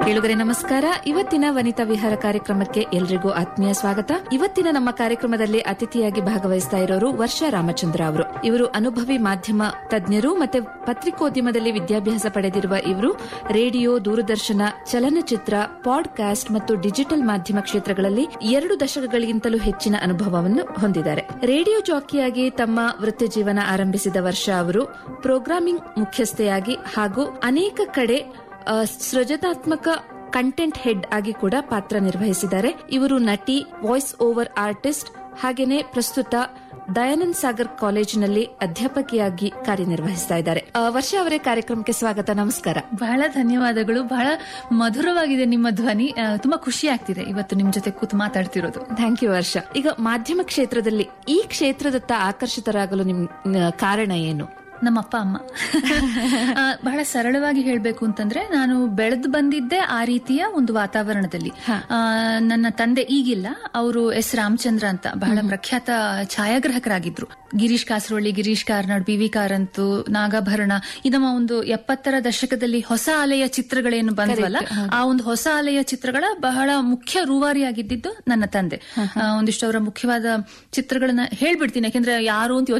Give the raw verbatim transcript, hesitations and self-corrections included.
ಕೇಳುಗರೆ ನಮಸ್ಕಾರ. ಇವತ್ತಿನ ವನಿತಾ ವಿಹಾರ ಕಾರ್ಯಕ್ರಮಕ್ಕೆ ಎಲ್ರಿಗೂ ಆತ್ಮೀಯ ಸ್ವಾಗತ. ಇವತ್ತಿನ ನಮ್ಮ ಕಾರ್ಯಕ್ರಮದಲ್ಲಿ ಅತಿಥಿಯಾಗಿ ಭಾಗವಹಿಸ್ತಾ ಇರೋರು ವರ್ಷಾ ರಾಮಚಂದ್ರ ಅವರು. ಇವರು ಅನುಭವಿ ಮಾಧ್ಯಮ ತಜ್ಞರು ಮತ್ತೆ ಪತ್ರಿಕೋದ್ಯಮದಲ್ಲಿ ವಿದ್ಯಾಭ್ಯಾಸ ಪಡೆದಿರುವ ಇವರು ರೇಡಿಯೋ, ದೂರದರ್ಶನ, ಚಲನಚಿತ್ರ, ಪಾಡ್ಕಾಸ್ಟ್ ಮತ್ತು ಡಿಜಿಟಲ್ ಮಾಧ್ಯಮ ಕ್ಷೇತ್ರಗಳಲ್ಲಿ ಎರಡು ದಶಕಗಳಿಗಿಂತಲೂ ಹೆಚ್ಚಿನ ಅನುಭವವನ್ನು ಹೊಂದಿದ್ದಾರೆ. ರೇಡಿಯೋ ಜಾಕಿಯಾಗಿ ತಮ್ಮ ವೃತ್ತಿ ಜೀವನ ಆರಂಭಿಸಿದ ವರ್ಷಾ ಅವರು ಪ್ರೋಗ್ರಾಮಿಂಗ್ ಮುಖ್ಯಸ್ಥೆಯಾಗಿ ಹಾಗೂ ಅನೇಕ ಕಡೆ ಸೃಜನಾತ್ಮಕ ಕಂಟೆಂಟ್ ಹೆಡ್ ಆಗಿ ಕೂಡ ಪಾತ್ರ ನಿರ್ವಹಿಸಿದ್ದಾರೆ. ಇವರು ನಟಿ, ವಾಯ್ಸ್ ಓವರ್ ಆರ್ಟಿಸ್ಟ್, ಹಾಗೇನೆ ಪ್ರಸ್ತುತ ದಯಾನಂದ್ ಸಾಗರ್ ಕಾಲೇಜಿನಲ್ಲಿ ಅಧ್ಯಾಪಕಿಯಾಗಿ ಕಾರ್ಯನಿರ್ವಹಿಸ್ತಾ ಇದ್ದಾರೆ. ವರ್ಷ ಅವರೇ ಕಾರ್ಯಕ್ರಮಕ್ಕೆ ಸ್ವಾಗತ. ನಮಸ್ಕಾರ. ಬಹಳ ಧನ್ಯವಾದಗಳು. ಬಹಳ ಮಧುರವಾಗಿದೆ ನಿಮ್ಮ ಧ್ವನಿ. ತುಂಬಾ ಖುಷಿ ಆಗ್ತಿದೆ ಇವತ್ತು ನಿಮ್ ಜೊತೆ ಕೂತು ಮಾತಾಡ್ತಿರೋದು. ಥ್ಯಾಂಕ್ ಯು ವರ್ಷ. ಈಗ ಮಾಧ್ಯಮ ಕ್ಷೇತ್ರದಲ್ಲಿ ಈ ಕ್ಷೇತ್ರದತ್ತ ಆಕರ್ಷಿತರಾಗಲು ನಿಮ್ ಕಾರಣ ಏನು? ನಮ್ಮಪ್ಪ ಅಮ್ಮ. ಬಹಳ ಸರಳವಾಗಿ ಹೇಳ್ಬೇಕು ಅಂತಂದ್ರೆ, ನಾನು ಬೆಳೆದು ಬಂದಿದ್ದೆ ಆ ರೀತಿಯ ಒಂದು ವಾತಾವರಣದಲ್ಲಿ. ನನ್ನ ತಂದೆ ಈಗಿಲ್ಲ, ಅವರು ಎಸ್ ರಾಮಚಂದ್ರ ಅಂತ ಬಹಳ ಪ್ರಖ್ಯಾತ ಛಾಯಾಗ್ರಾಹಕರಾಗಿದ್ರು. ಗಿರೀಶ್ ಕಾಸರವಳ್ಳಿ, ಗಿರೀಶ್ ಕಾರ್ನಾಡ್, ಬಿ ವಿ ಕಾರಂತು, ನಾಗಾಭರಣ, ಈ ನಮ್ಮ ಒಂದು ಎಪ್ಪತ್ತರ ದಶಕದಲ್ಲಿ ಹೊಸ ಅಲೆಯ ಚಿತ್ರಗಳೇನು ಬಂದ್ವಲ್ಲ, ಆ ಒಂದು ಹೊಸ ಅಲೆಯ ಚಿತ್ರಗಳ ಬಹಳ ಮುಖ್ಯ ರೂವಾರಿಯಾಗಿದ್ದು ನನ್ನ ತಂದೆ. ಒಂದಿಷ್ಟು ಅವರ ಮುಖ್ಯವಾದ ಚಿತ್ರಗಳನ್ನ ಹೇಳ್ಬಿಡ್ತೀನಿ, ಯಾಕೆಂದ್ರೆ ಯಾರು ಅಂತ